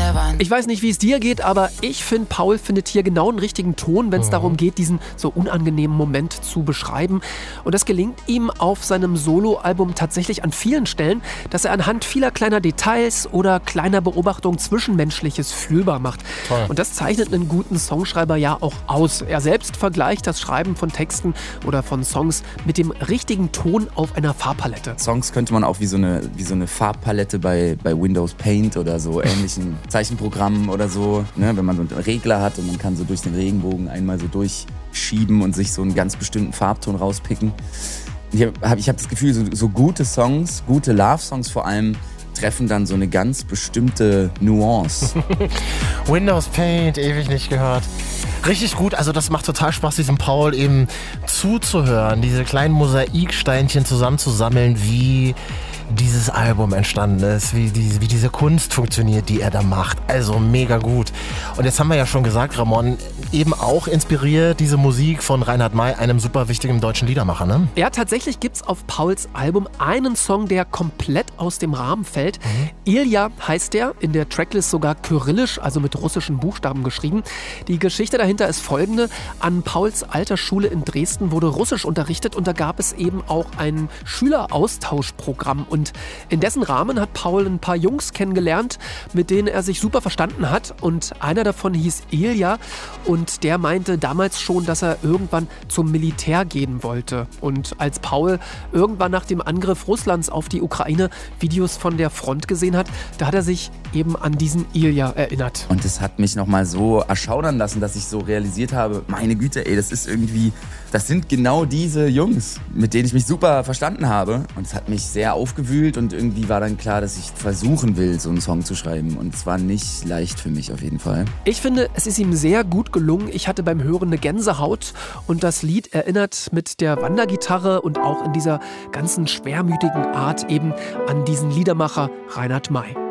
der Wand. Ich weiß nicht, wie es dir geht, aber ich finde, Paul findet hier genau den richtigen Ton, wenn es darum geht, diesen so unangenehmen Moment zu beschreiben. Und das gelingt ihm auf seinem Soloalbum tatsächlich an vielen Stellen, dass er anhand vieler kleiner Details oder kleiner Beobachtungen Zwischenmenschliches fühlbar macht. Toll. Und das zeichnet einen guten Songschreiber ja auch aus. Er selbst vergleicht das Schreiben von Texten oder von Songs mit dem richtigen Ton auf einer Farbpalette. Songs könnte man auch wie so eine Farbpalette bei Windows Paint oder so ähnlichen Zeichenprogrammen oder so, ne? Wenn man so einen Regler hat und man kann so durch den Regenbogen einmal so durchschieben und sich so einen ganz bestimmten Farbton rauspicken. Ich hab das Gefühl, so gute Songs, gute Love-Songs vor allem, treffen dann so eine ganz bestimmte Nuance. Windows Paint, ewig nicht gehört. Richtig gut, also das macht total Spaß, diesem Paul eben zuzuhören, diese kleinen Mosaiksteinchen zusammenzusammeln, wie dieses Album entstanden ist, wie diese Kunst funktioniert, die er da macht. Also mega gut. Und jetzt haben wir ja schon gesagt, Ramon, eben auch inspiriert diese Musik von Reinhard May, einem super wichtigen deutschen Liedermacher, ne? Ja, tatsächlich gibt's auf Pauls Album einen Song, der komplett aus dem Rahmen fällt. Ilja heißt der, in der Tracklist sogar kyrillisch, also mit russischen Buchstaben geschrieben. Die Geschichte dahinter ist folgende. An Pauls alter Schule in Dresden wurde Russisch unterrichtet und da gab es eben auch ein Schüleraustauschprogramm. Und in dessen Rahmen hat Paul ein paar Jungs kennengelernt, mit denen er sich super verstanden hat. Und einer davon hieß Ilja und der meinte damals schon, dass er irgendwann zum Militär gehen wollte. Und als Paul irgendwann nach dem Angriff Russlands auf die Ukraine Videos von der Front gesehen hat, da hat er sich eben an diesen Ilja erinnert. Und das hat mich nochmal so erschaudern lassen, dass ich so realisiert habe, meine Güte, ey, das sind genau diese Jungs, mit denen ich mich super verstanden habe. Und es hat mich sehr aufgewühlt und irgendwie war dann klar, dass ich versuchen will, so einen Song zu schreiben. Und es war nicht leicht für mich auf jeden Fall. Ich finde, es ist ihm sehr gut gelungen. Ich hatte beim Hören eine Gänsehaut und das Lied erinnert mit der Wandergitarre und auch in dieser ganzen schwermütigen Art eben an diesen Liedermacher Reinhard May.